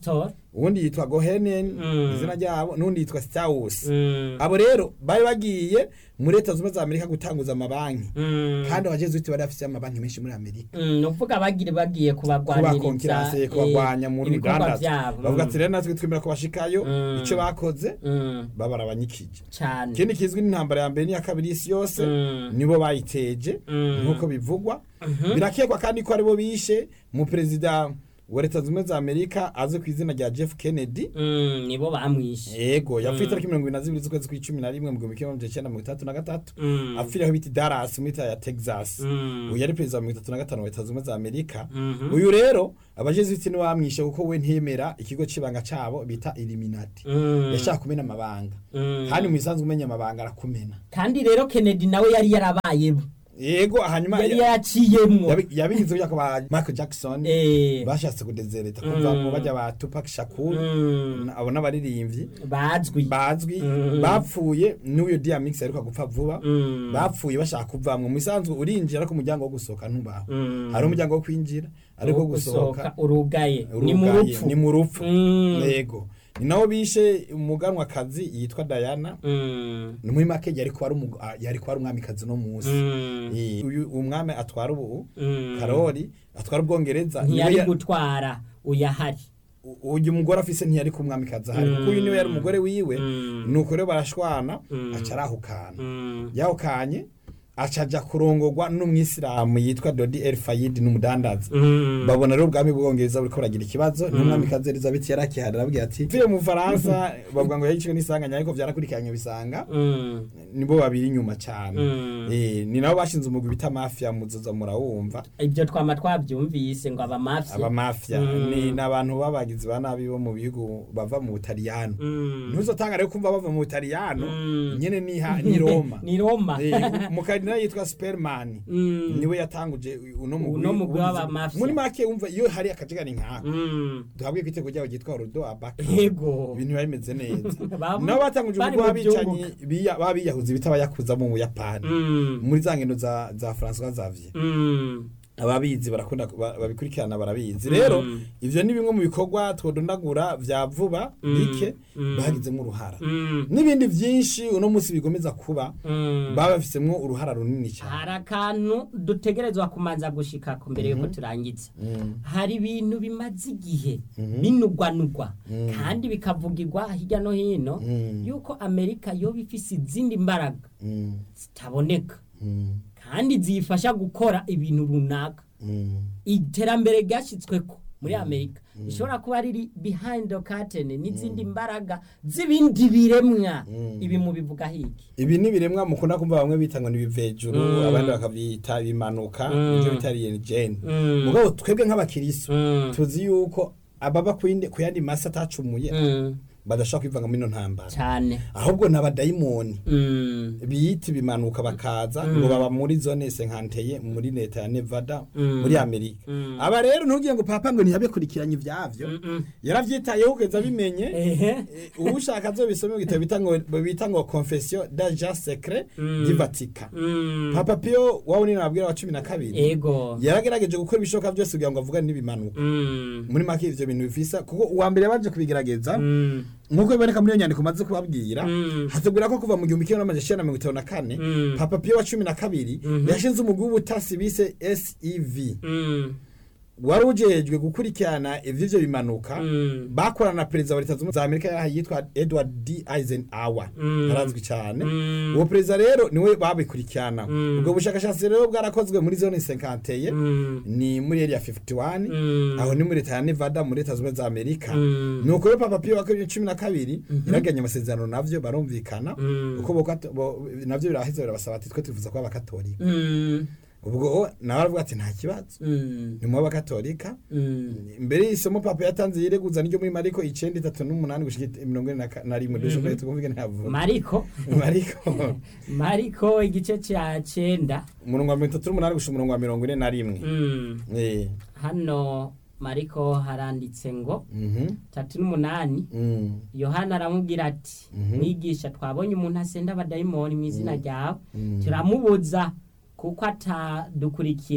uwundi yitwa Gohenen izina ryabo n'undi yitwa Strauss abo rero bari bagiye muri leta zunze za Amerika gutanguza amabanki kandi abajesuite bari bafite amabanki menshi muri Amerika no kuvuga bagire bagiye kubagwaniriza kubagwanya muri Uganda bavuga ati rero natwe twemera ko bashikayo ico bakoze babara abanyikije cyane kindi kizwi n'intambara ya mbere n'iya kabiri isi yose nibo bayiteje nkuko bivugwa birakekwa kandi ko aribo bishe mu president wa leta zunze za Amerika azwe ku izina rya Jeff Kennedy mm, nibo bamwishe yego yapfuye tariki mirongo ibiri na zibiri z'ukwezi kwa cumi na rimwe mu gihumbi kimwe magana cyenda mirongo itandatu na gatatu mm. apfira aho bita Dallas muri ya Texas mm. uyu yari perezida wa mirongo itatu na gatanu wa leta zunze za Amerika mm -hmm. uyu rero abajesuite ni bamwishe kuko we ntiyemera ikigo cibanga cabo bita Illuminati mm. yashaka kumena amabanga mm. kandi mu isanzwe umenya amabanga arakumena kandi rero Kennedy nawe yari yarabaye yego hanyuma yari yaciyemwo yabigize byako ba Michael Jackson eh bashatse kudezereta kumva mu bajya ba Tupac Shakur abo n'abaririmbyi bazwi bazwi bapfuye n'uyo Diamix ariko gupfa vuba bapfuye bashaka kuvamwe mu isanzwe urinjira ko umuryango wo gusohoka ntubaho hari umuryango wo kwinjira ariko gusohoka urugaye ni mu rupfu ni mu rupfu yego naho bishe umuganwa kazi yitwa Diana mm. ni muri make yari ko ari yari ko ari umwami kazi no musi mm. uyu umwami atwara ubu mm. Karoli atwara ubwongereza ntiyari gutwara uyahari uyu mugore afise ntiyari ku mwami kazi ahari kuko uyu niwe yari umugore wiwe mm. nuko rero barashwana mm. acarahukana mm. yahukanye acaja kurongorwa n'umwisilamu yitwa Dodi El Fayed n'umudandaza mm. babona rero ubwami bwongereza buriko buragira ikibazo mm. n'umwami kazi Elizabeth yarakihara arabwiye ati mvuye mu Faransa bavuga ngo yayicwe n'isanganya ariko vyarakurikiranye bisanga mm. nibo babiri nyuma cyane mm. eh ni nabo bashinze umugwi bita mafia muzoza murawumva ibyo twama twabyumvise ngo aba mafia aba mafia mm. ni nabantu babagizi banabi bo mu bihugu bava mu Butaliyano mm. ntuzotanga rero kumva bava mu Butaliyano mm. nyene ni ha, ni Roma ni Roma eh, na yitwa Sperman mm. niwe yatanguje uno mugwi uno mugwi w'aba mafia muri make umva iyo hari akajagari nkako mm. duhabwe kwitego ryawo gitwa Rodo Abaka yego ibintu bimeze neza no batanguje umugwi w'abicanyi biya babiyahuzi bitabayakuza mu Buyapani mm. muri zangendo za za François Xavier mm. ababizi barakunda babikurikirana barabizi rero mm. ivyo ni bimwe mu bikorwa twodondagura vya vuba bike mm. bahagizemo uruhara mm. nibindi vyinshi uno munsi bigomeza kuba mm. babafisemwo uruhara runini cyane harakantu dutegerezwa kumanza gushika ko mbere yuko mm -hmm. turangiza mm. hari ibintu bimaze igihe mm -hmm. binugwanugwa mm. kandi bikavugirwa hirya no hino mm. yuko Amerika yo bifise izindi mbaraga mm. zitaboneka mm. kandi zifasha gukora ibintu runaka mm. iterambere ryashitsweko muri mm. Amerika mm. ishobora kuba riri behind the curtain n'izindi mm. mbaraga z'ibindi biremwa mm. ibi mu bivuga hiki ibi ni biremwa mukunda kumva bamwe bitangwa n'ibivejuru mm. abandi bakavyita bimanuka ibyo mm. bitari gene mm. mugabo twebwe nk'abakiristo mm. tuzi yuko ababa kwinde kuyandi masa atacumuye mm. badashaka kwivanga muri no ntambara cyane ahubwo n'abadayimoni mm. biyita bimanuka bakaza mm. ngo baba muri zone senkanteye muri leta ya Nevada mm. muri Amerika mm. aba rero ntugiye ngo papa ngo ntiyabekurikiranye ivyavyo mm -mm. yaravyitayeho kugeza bimenye e, ubushaka zo bisome gitabo bitango bitango confession d'agent secret mm. du Vatican mm. Papa Pio wawo ni nabwira wa cumi na kabiri ego yaragerageje gukora ibishoka byose kugira ngo avuga nibimanuka mm. muri make ivyo bintu bifisa kuko uwa mbere yabaje kubigerageza mm. nkuko biboneka muri iyo nyandiko maze kubabwira mm. hategura ko kuva mu gihumbi kimwe n'amajana icenda na mirongo itanu na kane mm. Papa Pio wa cumi na kabiri mm -hmm. yashinze umugwi w'ubutasi bise S E V mm. warujejwe gukurikirana ivyo bimanuka mm. bakorana na president wa leta zunze za Amerika yitwa Edward D Eisenhower mm. arazwi cyane mm. uwo president rero niwe babikurikirana mm. ubwo bushakashatsi rero bwarakozwe muri zone cinquante mm. ni muri area fifty one mm. aho ni muri leta ya Nevada muri leta zunze za Amerika mm. nuko rero Papa Pio wa cumi na kabiri mm -hmm. yaraganye amasezerano navyo barumvikana mm. uko bo navyo biraheze birabasaba ati twe tuvuza ko abakatolika mm. ubwo naravuga ati nta kibazo mm. ni mu bakatolika mm. mbere isomo Papa yatanze yireguza n'iryo muri Mariko icenda itatu n'umunani gushika mirongo ine na rimwe dushoboye tukumvike ntavuga Mariko Mariko Mariko igice cya cenda umurongo wa mirongo itatu n'umunani gushika umurongo wa mirongo ine na rimwe mm. eh hano Mariko haranditse ngo mhm tatu n'umunani mm. Yohana aramubwira ati mwigisha mm -hmm. twabonye umuntu asenda abadayimoni mu izina ryawe mm. turamubuza kuko atadukurikira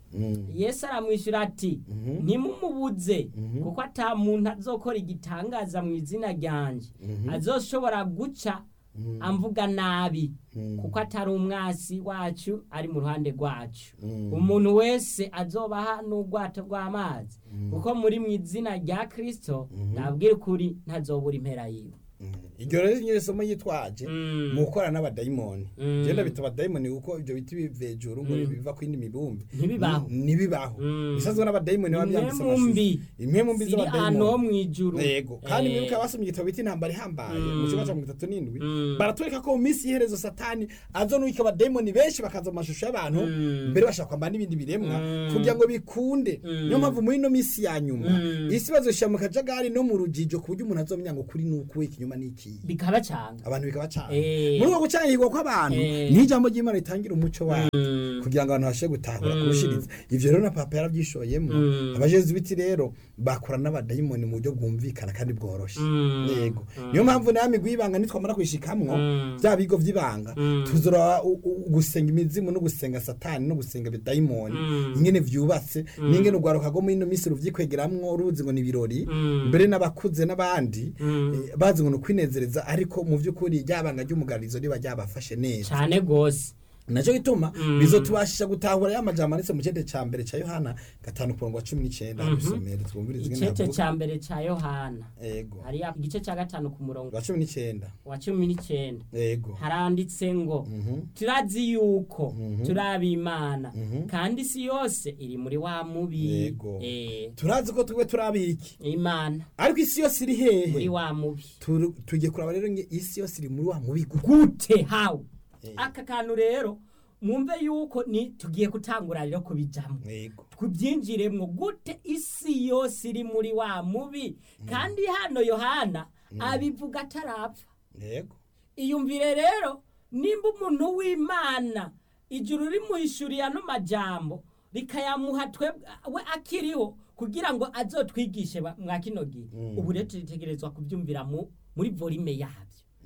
Yesu aramwishyura ati ntimumubuze kuko ata muntu azokora igitangaza mu izina ryanje azoshobora guca amvuga nabi kuko atari umwasi wacu ari mu ruhande rwacu umuntu wese azobaha n'ubwato bw'amazi kuko muri mu izina rya Kristo nabwira ukuri ntazobura impera yiwe. Iryo rero nyine somo yitwaje mu gukora n'abadayimoni. Genda bita abadayimoni kuko ibyo biti bivejuru ngo biva ku indi mibumbi ntibibaho ntibibaho bisazwe n'abadayimoni babyambise amashusho imwe mu mbizo abadayimoni mu ijuru. Yego kandi mwibuka basomye igitabo biti intambara ihambaye mu kigo cya mirongo itatu n'indwi baratwereka ko mu minsi y'iherezo Satani azonubika abadayimoni benshi bakaza mu mashusho y'abantu mbere bashaka kwambara n'ibindi biremwa kugira ngo bikunde. Niyo mpamvu muri ino minsi ya nyuma isi bazoshya mu kajagari no mu rujijo ku buryo umuntu azomenya ngo kuri nuko ikinyuma niki bikaba cyanga abantu bikaba cyanga muri uko gucangirwa kw'abantu ni ijambo ry'Imana ritangira umuco wayo kugira ngo abantu bashe gutahura kurushiriza. Ivyo rero na papa yarabyishoyemo abajezuiti rero bakora n'abadayimoni mu buryo bwumvikana kandi bworoshe. Yego niyo mpamvu namwe gwibanga nitwamara kwishikamwo bya bigo vy'ibanga tuzora gusenga imizimu no gusenga Satani no gusenga abadayimoni ingene vyubatse n'ingene ugwaruka go muri no misi ruvyikwegeramwo uruzi ngo ni birori mbere n'abakuze n'abandi bazi ngo kwinezereza ariko mu vy'ukuri ryabanga ry'umugarizo riba ryabafashe neza cyane gose. Nacho gituma bizotubashisha gutahura ya majambo ndetse mu cete ca mbere ca Yohana gatanu ku cumi n'icenda dusomere twumvirize ingene navuga. Icete ca mbere ca Yohana yego hari igice ca gatanu ku murongo wa cumi n'icenda wa cumi n'icenda yego haranditse ngo turazi yuko turabimana kandi isi yose iri muri wa mubi. Eh turazi ko twe turabiki Imana ariko isi yose iri hehe muri wa mubi. Tujye kuraba rero nge isi yose iri muri wa mubi gute hawo aka kantu rero mwumve yuko ni tugiye kutangura rero kubijamwe kubyinjiremwo gute isi yose iri muri wa mubi kandi hano Yohana abivuga atarapfa. Yego iyumvire rero nimba umuntu w'Imana ijuru rimuhishuriye ano majambo rikayamuha twebwe we akiriho kugira ngo azotwigishe mwa kino gihe ubu rero turitegerezwa kubyumvira muri volume yabyo.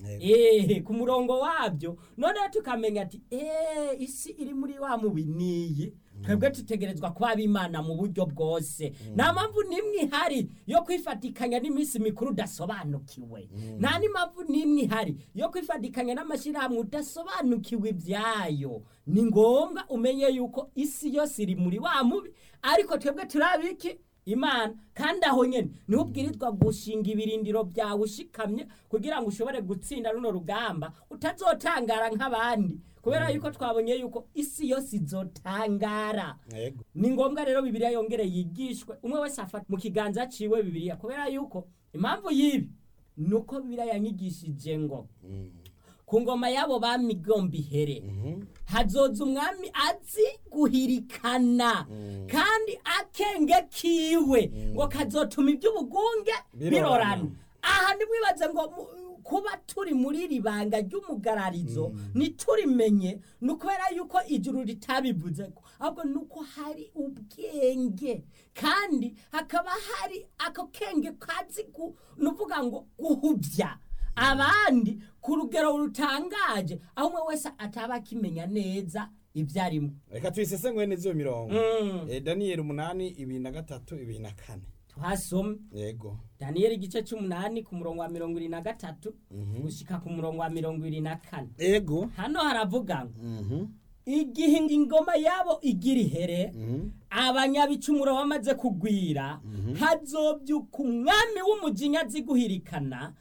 Eh ku murongo wabyo none tukamenya ati eh isi iri muri wa mubi niyi twebwe tutegerezwa kwa b'Imana mu buryo bwose nta mpamvu nimwe ihari yo kwifatikanya n'imisi mikuru dasobanukiwe nta n'impamvu nimwe ihari yo kwifatikanya n'amashirahamwe udasobanukiwe ibyayo. Ni ngombwa umenye yuko isi yose iri muri wa mubi ariko twebwe turabiki Imana kandi aho nyene ni ubwirizwa gushinga ibirindiro byawe ushikamye kugira ngo ushobore gutsinda runo rugamba utazotangara nk'abandi kubera yuko twabonye yuko isi yose izotangara. Ni ngombwa rero Bibiliya yongere yigishwe umwe wese afata mu kiganza ciwe Bibiliya kubera yuko impamvu yibi nuko Bibiliya yanyigishije ngo ku ngoma yabo bamigomba ihere hazoza umwami azi guhirikana kandi akenge kiwe ngo kazotuma iby'ubugunge birorana. Aha nimwibaze ngo kuba turi muri ribanga ry'umugararizo niturimenye nukubera yuko ijuru ritabivuze ko ahubwo nuko hari ubwenge kandi hakaba hari ako kenge kazi nuvuga ngo guhubya abandi ku rugero rutangaje aho umwe wese ataba akimenya neza ibyarimo. Reka twisesengwe neza iyo mirongo. Eh Daniel umunani ibiri na gatatu ibiri na kane twasome. Yego Daniel igice c'umunani ku murongo wa mirongo ibiri na gatatu gushika ku murongo wa mirongo ibiri na kane. Yego hano haravuga ngo igihe ingoma yabo igira ihere abanyabicumuro bamaze kugwira hazobyuka umwami w'umujinya azi guhirikana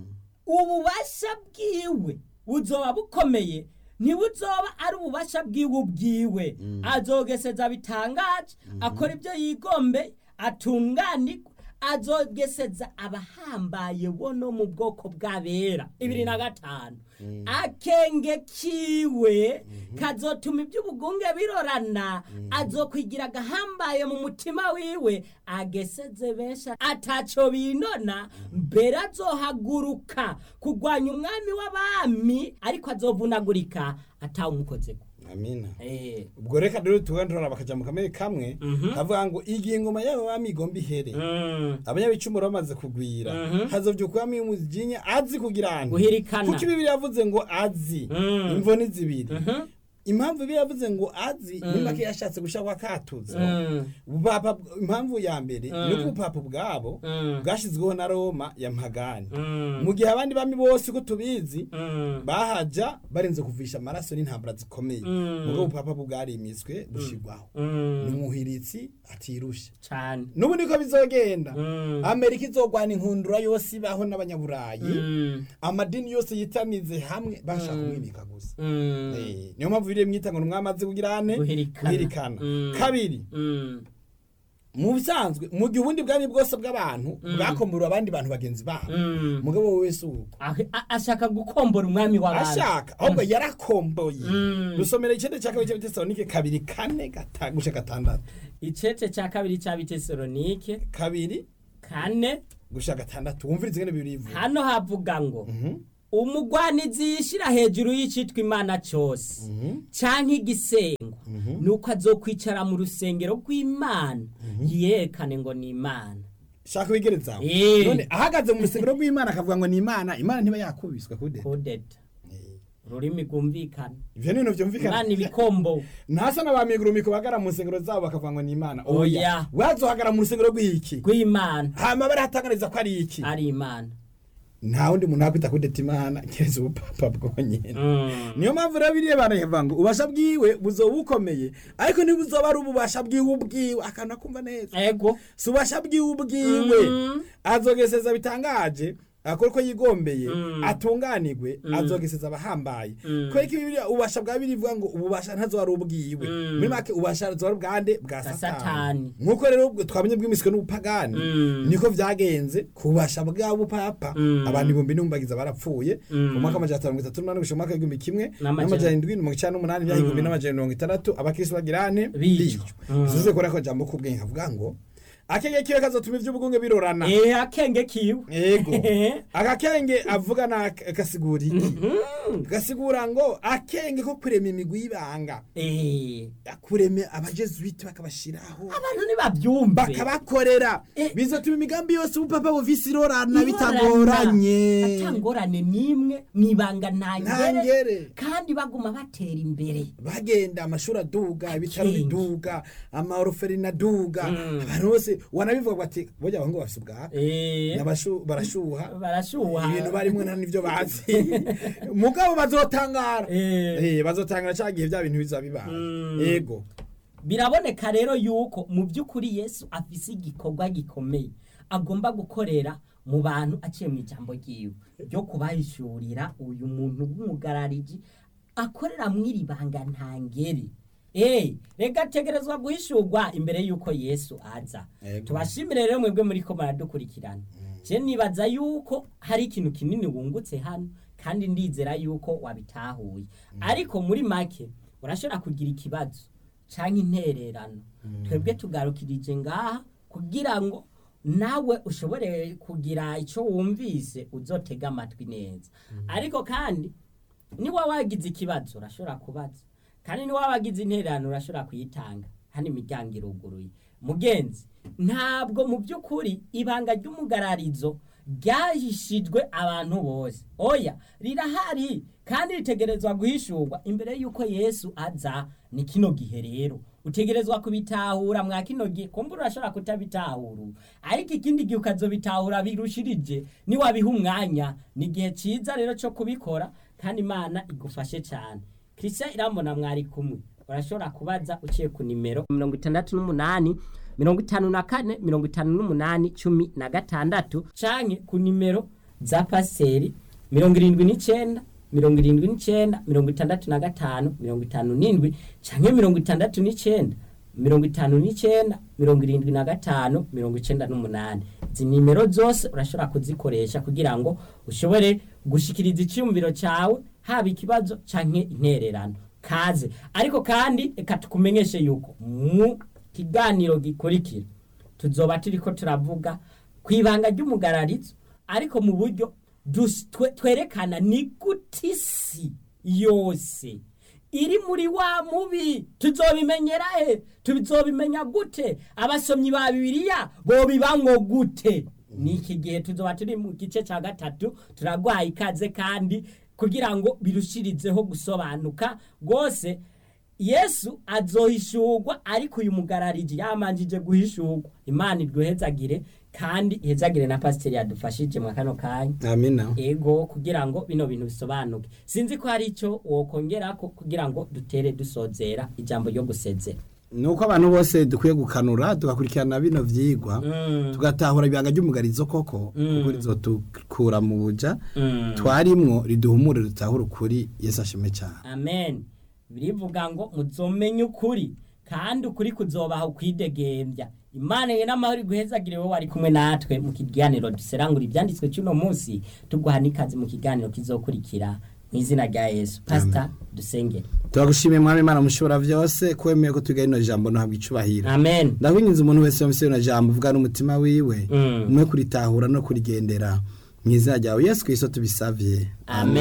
ububasha bwiwe buzoba bukomeye ntibuzoba ari ububasha bwiwe ubwiwe azogeseza bitangaje akora ibyo yigombe atunganirwa azogeseza abahambaye bo no mu bwoko bw'abera. ibiri na gatanu akenge kiwe kazotuma iby'ubugunge birorana azokwigira agahambaye mu mutima wiwe ageseze benshi ataco binona mbere azohaguruka kugwanya umwami w'abami ariko azovunagurika atawumukozeko. Amina. Eh. Ubwo reka rero tugandura bakaja mu kamere kamwe havuga ngo igihe ingoma yabo bamigomba ihere abanyabicumuro bamaze kugwira hazovyuka umwami w'umujinya azi kugirana guhirikana kuko Bibiliya yavuze ngo azi imvoni zibiri impamvu bibiliya yavuze ngo azi muri make yashatse gushaka katuzo ubupapa impamvu ya mbere ni uko ubupapa bwabo bwashyizweho na Roma ya mpagani mu gihe abandi bami bose ko tubizi bahaja barenze kuvisha amaraso n'intambara zikomeye ubwo ubupapa bwarimitswe bushigwaho n'umuhiritsi atirusha cyane n'ubu niko bizogenda Amerika izogwana inkundura yose ibaho n'abanyaburayi amadini yose yitamize hamwe bashaka kumwimika gusa eh niyo mpamvu bire mwitanga n'umwamaze kugirane guhirikana kabiri mu bisanzwe mu gihe ubundi bwami bwose bw'abantu bwakombora abandi bantu bagenzi babo mugabo wese uko ashaka gukombora umwami w'abantu ashaka ahubwo yarakomboye rusomera icete cya kabiri cya Tesalonike kabiri kane gatagusha gatandatu icete cya kabiri cya Tesalonike kabiri kane gusha gatandatu wumvirize ngene bibiri hano havuga ngo umugwanizi yishira hejuru y'icitwa imana cyose canke igisengo nuko azokwicara mu rusengero rw'Imana yerekane ngo ni Imana shaka wigereza none ahagaze mu rusengero rw'Imana akavuga ngo ni Imana Imana ntiba yakubiswe kudeta kudeta rurimi gumvikana ivyo nino vyumvikana Imana ibikombo ntasa n'abamigurumiko bagara mu rusengero zabo bakavuga ngo ni Imana oya wazohagara mu rusengero rw'iki rw'Imana hama barahatangariza ko ari iki ari Imana nta wundi muntu akwita kudeta Imana kereza ubupapa bwonyene niyo mpamvu rero biriye baravuga ngo ubasha bwiwe buzobukomeye ariko nibuzoba ari ububasha bwiwe ubwiwe akana kumva neza ego si ubasha bwiwe ubwiwe azogeseza bitangaje akora ko yigombeye atunganirwe azogeseza abahambaye ko iki bibiliya ubasha bwa birivuga ngo ububasha ntazo ari ubwiwe muri make ubasha zo ari bwande bwa Satani nkuko rero twamenye bw'imiswe n'ubupagani niko vyagenze kubasha bwa bupapa abantu ibihumbi n'umbagiza barapfuye mu mwaka wa mirongo itatu n'umunani gushika mu mwaka w'igihumbi kimwe n'amajana indwi mirongo icenda n'umunani byahigumbi n'amajana mirongo itandatu abakristo bagirane bico bivuze ko rako jambo kubwenge avuga ngo akenge kiwe kazotuma ivy'ubugunge birorana eh akenge kiwe yego akakenge avuga na kasigura iki gasigura ngo akenge ko kurema imigwi y'ibanga eh akureme abajesuite bakabashiraho abantu nibavyumve bakabakorera bizotuma imigambi yose ubupapa buvisi irorana bitagoranye atangorane nimwe mwibanga ntangere kandi baguma batera imbere bagenda amashuri aduga ibitaro biduga amaoroferina duga abantu bose wanabivuga bati boja bango basubwa eh nabashu barashuha barashuha ibintu barimwe nta nivyo bazi mugabo bazotangara eh bazotangara cyagihe bya bintu bizabiba yego biraboneka rero yuko mu byukuri Yesu afise igikorwa gikomeye agomba gukorera mu bantu aciye mu ijambo ryiwe byo kubahishurira uyu muntu w'umugarariji akorera mwiri banga ntangeri eh rega tegerezwa guhishurwa imbere yuko Yesu aza tubashimire rero mwebwe muri ko maradukurikirana je nibaza yuko hari ikintu kinini wungutse hano kandi ndizera yuko wabitahuye ariko muri make urashobora kugira ikibazo canke intererano twebwe tugarukirije ngaha kugira ngo nawe ushobore kugira ico wumvise uzotega amatwi neza ariko kandi ni wawagize ikibazo urashobora kubaza kandi ni wabagize intererano urashobora kuyitanga hani imiryango iruguruye mugenzi ntabwo mu byukuri ibanga ry'umugararizo ryahishijwe abantu bose oya rirahari kandi ritegerezwa guhishurwa imbere yuko Yesu aza ni kino gihe rero utegerezwa kubitahura mwa kino gihe kumbura urashobora kutabitahura ariko ikindi gihe ukazobitahura birushirije ni wabiha umwanya ni gihe ciza rero cyo kubikora kandi Imana igufashe cyane Christian irambona mwari kumwe urashobora kubaza uciye ku nimero mirongo itandatu n'umunani mirongo itanu na kane mirongo itanu n'umunani cumi na gatandatu canke ku nimero za paseri mirongo irindwi n'icenda mirongo irindwi n'icenda mirongo itandatu na gatanu mirongo itanu n'indwi canke mirongo itandatu n'icenda mirongo itanu n'icenda mirongo irindwi na gatanu mirongo icenda n'umunani izi nimero zose urashobora kuzikoresha kugira ngo ushobore gushikiriza icyumviro cyawe haba ikibazo canke intererano kaze ariko kandi eka tukumenyeshe yuko mu kiganiro gikurikira tuzoba turiko turavuga kwibanga ry'umugararizo ariko mu buryo twerekana ni gutisi yose iri muri wa mubi tuzobimenyera he tuzobimenya gute abasomyi ba Bibiliya bo bibango gute niki gihe tuzoba turi mu gice ca gatatu turagwaye ikaze kandi kugira ngo birushirizeho gusobanuka gose Yesu azohishurwa ariko uyu mugarariji yamanjije guhishurwa. Imana idwehezagire kandi ihezagire na pasiteri yadufashije mu kano kanya. Amina. Ego kugira ngo bino bintu bisobanuke. Sinzi ko hari ico wokongerako kugira ngo dutere dusozera ijambo ryo gusezera. Nuko abantu bose dukwiye gukanura tugakurikirana bino vyigwa mm. tugatahura ibanga ry'umugarizo koko mm. kuko rizotukura mu buja mm. twarimwo riduhumure dutahura ukuri. Yesu ashime cyane. Amen. Birivuga ngo muzomenye ukuri kandi ukuri kuzobaha kwidegembya. Imana ye n'amahoro guhezagire wowe ari kumwe natwe mu kiganiro duserangura ibyanditswe cy'uno munsi tuguhanikaze mu kiganiro kizokurikira mu izina rya Yesu. Pastor dusengere. Turagushimiye mwami Imana mushobora byose kwemeye ko tugaye no jambo no habwa icubahira. Amen. Ndabinyiza umuntu wese wamse no jambo vuga n'umutima wiwe mm. umwe kuritahura no kurigendera mu izina rya Yesu Kristo tubisavye. Amen.